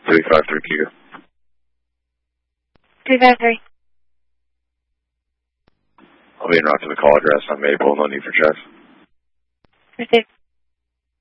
353Q. 353. I'll be en route to the call address on Maple. No need for checks. Received.